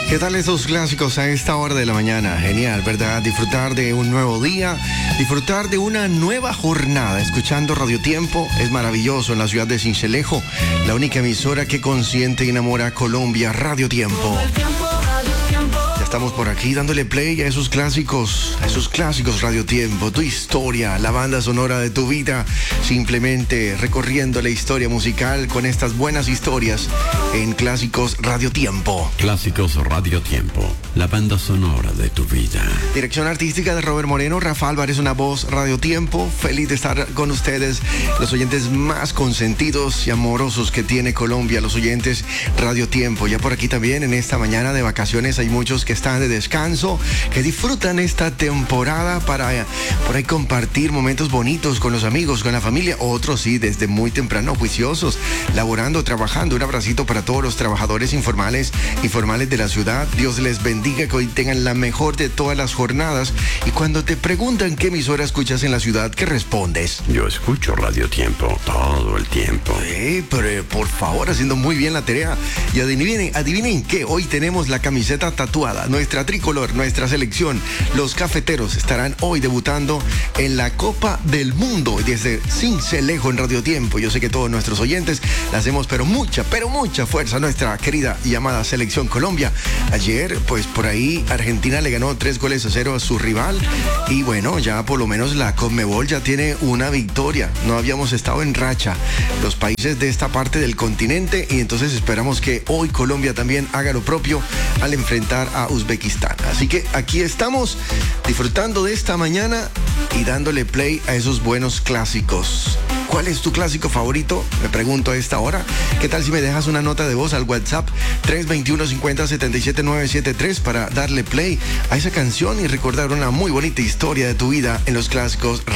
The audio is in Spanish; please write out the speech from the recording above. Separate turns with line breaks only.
¿Qué tal esos clásicos a esta hora de la mañana? Genial, ¿verdad? Disfrutar de un nuevo día, disfrutar de una nueva jornada. Escuchando Radio Tiempo es maravilloso en la ciudad de Sincelejo, la única emisora que consiente y enamora a Colombia, Radio Tiempo. Ya estamos por aquí dándole play a esos clásicos Radio Tiempo, tu historia, la banda sonora de tu vida, simplemente recorriendo la historia musical con estas buenas historias en Clásicos Radio Tiempo.
Clásicos Radio Tiempo, la banda sonora de tu vida.
Dirección artística de Robert Moreno, Rafa Álvarez, una voz Radio Tiempo. Feliz de estar con ustedes, los oyentes más consentidos y amorosos que tiene Colombia, los oyentes Radio Tiempo. Ya por aquí también en esta mañana de vacaciones hay muchos que están de descanso, que disfrutan esta temporada para por ahí compartir momentos bonitos con los amigos, con la familia. Otros sí, desde muy temprano, juiciosos, laborando, trabajando. Un abracito para todos los trabajadores informales y formales de la ciudad. Dios les bendiga, que hoy tengan la mejor de todas las jornadas. Y cuando te preguntan qué emisora escuchas en la ciudad, ¿qué respondes?
Yo escucho Radio Tiempo todo el tiempo.
Pero por favor, haciendo muy bien la tarea. Y adivinen qué, hoy tenemos la camiseta tatuada, nuestra tricolor, nuestra selección. Los cafeteros estarán hoy debutando en la Copa del Mundo desde Sincelejo en Radio Tiempo. Yo sé que todos nuestros oyentes le hacemos pero mucha fuerza a nuestra querida y amada selección Colombia. Ayer, pues por ahí Argentina le ganó 3-0 a su rival. Y bueno, ya por lo menos la Conmebol ya tiene una victoria. No habíamos estado en racha los países de esta parte del continente, y entonces esperamos que hoy Colombia también haga lo propio al enfrentar a Uzbekistán. Así que aquí estamos disfrutando de esta mañana y dándole play a esos buenos clásicos. ¿Cuál es tu clásico favorito? Me pregunto a esta hora. ¿Qué tal si me dejas una nota de voz al WhatsApp 321-50-77-973 para darle play a esa canción y recordar una muy bonita historia de tu vida en los clásicos